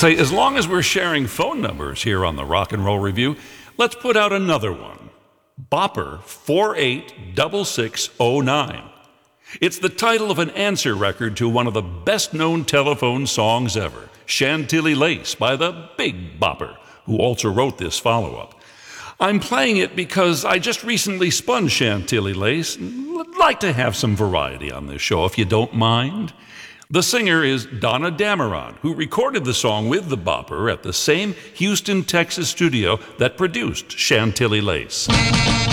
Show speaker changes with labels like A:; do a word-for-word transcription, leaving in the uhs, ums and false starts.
A: Say, as long as we're sharing phone numbers here on the Rock and Roll Review, let's put out another one. Bopper four eight six six zero nine. It's the title of an answer record to one of the best-known telephone songs ever, Chantilly Lace by the Big Bopper, who also wrote this follow-up. I'm playing it because I just recently spun Chantilly Lace and would like to have some variety on this show, if you don't mind. The singer is Donna Dameron, who recorded the song with the Bopper at the same Houston, Texas studio that produced Chantilly Lace.